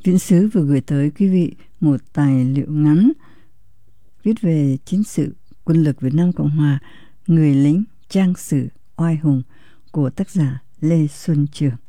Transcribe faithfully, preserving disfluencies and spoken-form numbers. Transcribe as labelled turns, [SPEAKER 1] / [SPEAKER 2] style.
[SPEAKER 1] Viễn Sứ vừa gửi tới quý vị một tài liệu ngắn viết về chiến sự quân lực Việt Nam Cộng Hòa, người lính trang sử oai hùng của tác giả Lê Xuân Trường.